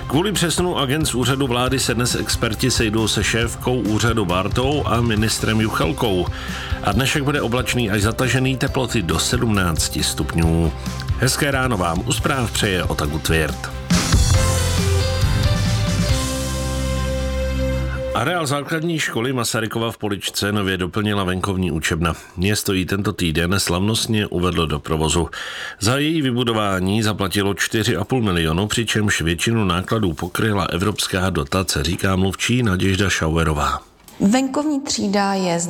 Kvůli přesunu agent z úřadu vlády se dnes experti sejdou se šéfkou úřadu Bártou a ministrem Juchelkou. A dnešek bude oblačný až zatažený, teploty do 17 stupňů. Hezké ráno vám u zpráv přeje Ota Gutwirth. Areál základní školy Masarykova v Poličce nově doplnila venkovní učebna. Město ji tento týden slavnostně uvedlo do provozu. Za její vybudování zaplatilo 4,5 milionu, přičemž většinu nákladů pokryla evropská dotace, říká mluvčí Naděžda Šauerová. Venkovní třída je z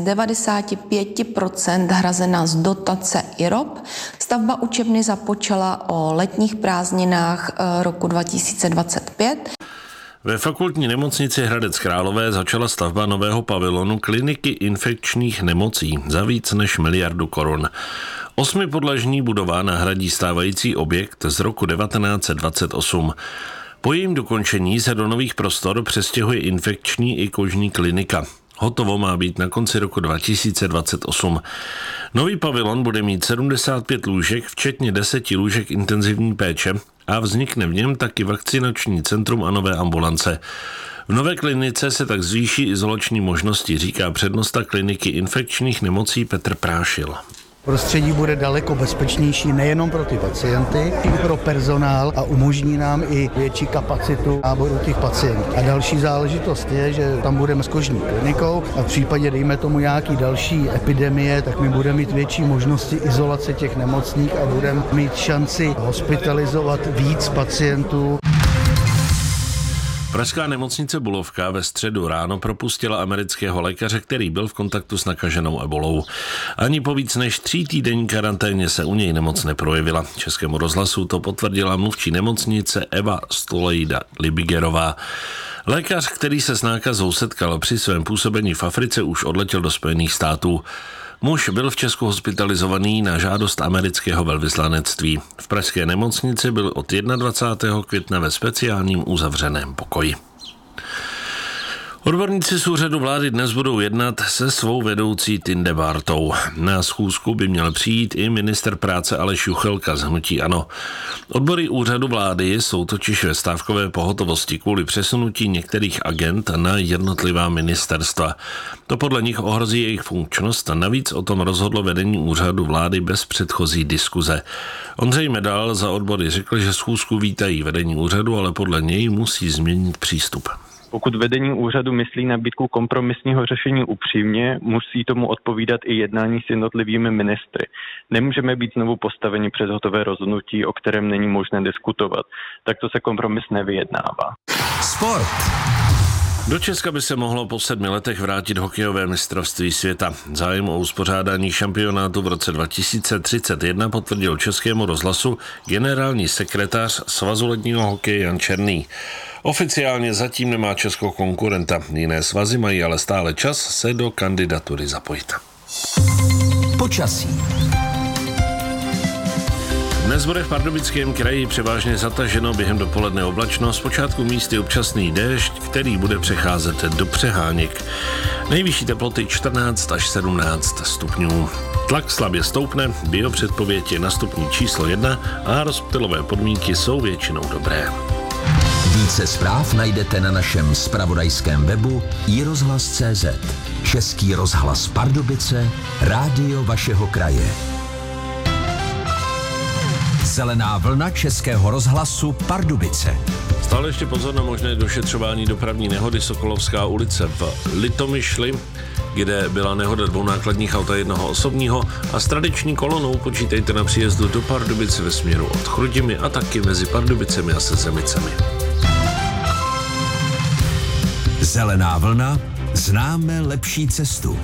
95% hrazena z dotace IROP. Stavba učebny započala o letních prázdninách roku 2025. Ve fakultní nemocnici Hradec Králové začala stavba nového pavilonu kliniky infekčních nemocí za víc než 1 miliardu korun. 8podlažní budova nahradí stávající objekt z roku 1928. Po jejím dokončení se do nových prostor přestěhuje infekční i kožní klinika. Hotovo má být na konci roku 2028. Nový pavilon bude mít 75 lůžek, včetně 10 lůžek intenzivní péče, a vznikne v něm taky vakcinační centrum a nové ambulance. V nové klinice se tak zvýší izolační možnosti, říká přednosta kliniky infekčních nemocí Petr Prášil. Prostředí bude daleko bezpečnější nejenom pro ty pacienty, i pro personál a umožní nám i větší kapacitu náboru těch pacientů. A další záležitost je, že tam budeme s kožní klinikou a v případě, dejme tomu, nějaký další epidemie, tak my budeme mít větší možnosti izolace těch nemocných a budeme mít šanci hospitalizovat víc pacientů. Pražská nemocnice Bulovka ve středu ráno propustila amerického lékaře, který byl v kontaktu s nakaženou ebolou. Ani po víc než 3týdenní karanténě se u něj nemoc neprojevila. Českému rozhlasu to potvrdila mluvčí nemocnice Eva Stolejda-Libigerová. Lékař, který se s nákazou setkal při svém působení v Africe, už odletěl do Spojených států. Muž byl v Česku hospitalizovaný na žádost amerického velvyslanectví. V pražské nemocnici byl od 21. května ve speciálním uzavřeném pokoji. Odborníci z úřadu vlády dnes budou jednat se svou vedoucí Tinde Bártou. Na schůzku by měl přijít i ministr práce Aleš Juchelka z hnutí ANO. Odbory úřadu vlády jsou totiž ve stávkové pohotovosti kvůli přesunutí některých agent na jednotlivá ministerstva. To podle nich ohrozí jejich funkčnost a navíc o tom rozhodlo vedení úřadu vlády bez předchozí diskuze. Ondřej Medal za odbory řekl, že schůzku vítají vedení úřadu, ale podle něj musí změnit přístup. Pokud vedení úřadu myslí nabídku kompromisního řešení upřímně, musí tomu odpovídat i jednání s jednotlivými ministry. Nemůžeme být znovu postaveni před hotové rozhodnutí, o kterém není možné diskutovat. Takto se kompromis nevyjednává. Sport. Do Česka by se mohlo po 7 letech vrátit hokejové mistrovství světa. Zájem o uspořádání šampionátu v roce 2031 potvrdil Českému rozhlasu generální sekretář Svazu ledního hokeje Jan Černý. Oficiálně zatím nemá Česko konkurenta. Jiné svazy mají ale stále čas se do kandidatury zapojit. Počasí. Dnes bude v Pardubickém kraji převážně zataženo, během dopoledne oblačno, zpočátku místy občasný déšť, který bude přecházet do přeháněk. Nejvyšší teploty 14 až 17 stupňů. Tlak slabě stoupne, biopředpověď je na stupni číslo 1 a rozptylové podmínky jsou většinou dobré. Více zpráv najdete na našem zpravodajském webu iRozhlas.cz. Český rozhlas Pardubice, rádio vašeho kraje. Zelená vlna Českého rozhlasu Pardubice. Stále ještě pozor na možné došetřování dopravní nehody Sokolovská ulice v Litomyšli, kde byla nehoda 2 nákladních aut a 1 osobního, a s tradiční kolonou počítejte na příjezdu do Pardubice ve směru od Chrudimi a taky mezi Pardubicemi a Sezemicemi. Zelená vlna, známe lepší cestu.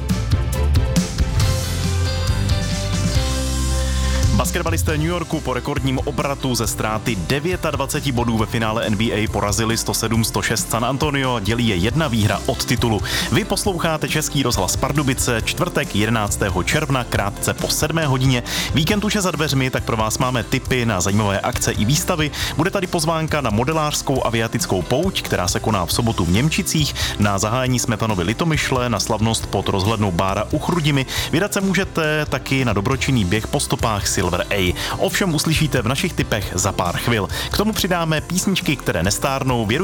Basketbalisté New Yorku po rekordním obratu ze ztráty 29 bodů ve finále NBA porazili 107-106 San Antonio, dělí je 1 výhra od titulu. Vy posloucháte Český rozhlas Pardubice, čtvrtek 11. června, krátce po 7 hodině. Víkend už je za dveřmi, tak pro vás máme tipy na zajímavé akce i výstavy. Bude tady pozvánka na modelářskou aviatickou pouť, která se koná v sobotu v Němčicích, na zahájení Smetanovy Litomyšle, na slavnost pod rozhlednou Bára u Chrudimi. Vydat se můžete taky na dobročinný běh po stopách Silver A. Ovšem uslyšíte v našich tipech za pár chvil. K tomu přidáme písničky, které nestárnou.